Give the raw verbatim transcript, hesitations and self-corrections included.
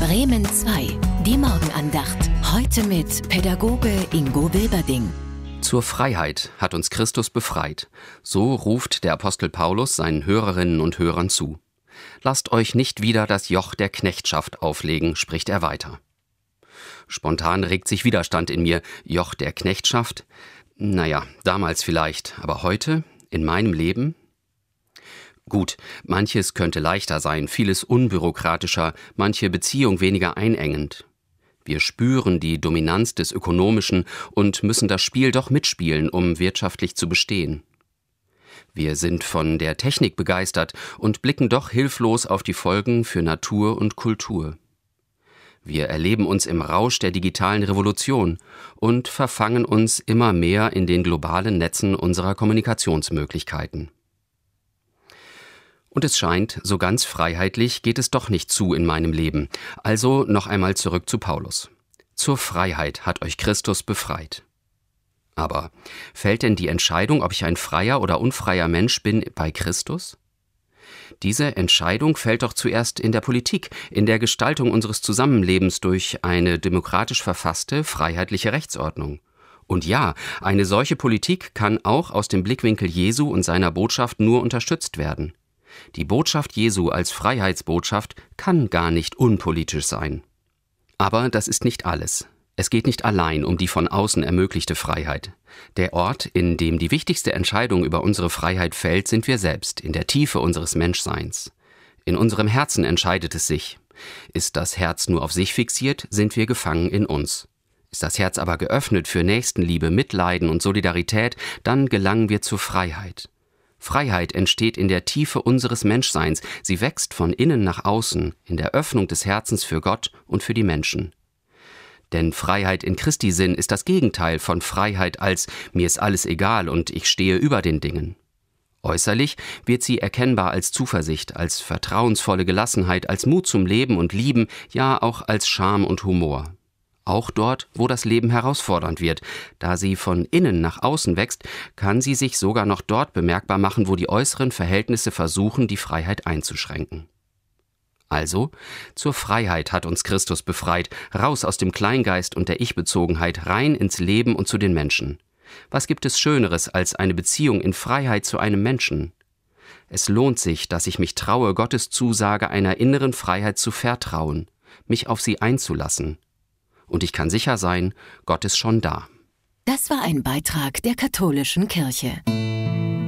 Bremen zwei, die Morgenandacht. Heute mit Pädagoge Ingo Wilberding. Zur Freiheit hat uns Christus befreit. So ruft der Apostel Paulus seinen Hörerinnen und Hörern zu. Lasst euch nicht wieder das Joch der Knechtschaft auflegen, spricht er weiter. Spontan regt sich Widerstand in mir. Joch der Knechtschaft? Naja, damals vielleicht, aber heute? In meinem Leben? Gut, manches könnte leichter sein, vieles unbürokratischer, manche Beziehung weniger einengend. Wir spüren die Dominanz des Ökonomischen und müssen das Spiel doch mitspielen, um wirtschaftlich zu bestehen. Wir sind von der Technik begeistert und blicken doch hilflos auf die Folgen für Natur und Kultur. Wir erleben uns im Rausch der digitalen Revolution und verfangen uns immer mehr in den globalen Netzen unserer Kommunikationsmöglichkeiten. Und es scheint, so ganz freiheitlich geht es doch nicht zu in meinem Leben. Also noch einmal zurück zu Paulus. Zur Freiheit hat euch Christus befreit. Aber fällt denn die Entscheidung, ob ich ein freier oder unfreier Mensch bin, bei Christus? Diese Entscheidung fällt doch zuerst in der Politik, in der Gestaltung unseres Zusammenlebens durch eine demokratisch verfasste, freiheitliche Rechtsordnung. Und ja, eine solche Politik kann auch aus dem Blickwinkel Jesu und seiner Botschaft nur unterstützt werden. Die Botschaft Jesu als Freiheitsbotschaft kann gar nicht unpolitisch sein. Aber das ist nicht alles. Es geht nicht allein um die von außen ermöglichte Freiheit. Der Ort, in dem die wichtigste Entscheidung über unsere Freiheit fällt, sind wir selbst, in der Tiefe unseres Menschseins. In unserem Herzen entscheidet es sich. Ist das Herz nur auf sich fixiert, sind wir gefangen in uns. Ist das Herz aber geöffnet für Nächstenliebe, Mitleiden und Solidarität, dann gelangen wir zur Freiheit. Freiheit entsteht in der Tiefe unseres Menschseins. Sie wächst von innen nach außen, in der Öffnung des Herzens für Gott und für die Menschen. Denn Freiheit in Christi Sinn ist das Gegenteil von Freiheit als mir ist alles egal und ich stehe über den Dingen. Äußerlich wird sie erkennbar als Zuversicht, als vertrauensvolle Gelassenheit, als Mut zum Leben und Lieben, ja auch als Charme und Humor. Auch dort, wo das Leben herausfordernd wird. Da sie von innen nach außen wächst, kann sie sich sogar noch dort bemerkbar machen, wo die äußeren Verhältnisse versuchen, die Freiheit einzuschränken. Also, zur Freiheit hat uns Christus befreit, raus aus dem Kleingeist und der Ich-Bezogenheit, rein ins Leben und zu den Menschen. Was gibt es Schöneres als eine Beziehung in Freiheit zu einem Menschen? Es lohnt sich, dass ich mich traue, Gottes Zusage einer inneren Freiheit zu vertrauen, mich auf sie einzulassen. Und ich kann sicher sein, Gott ist schon da. Das war ein Beitrag der Katholischen Kirche.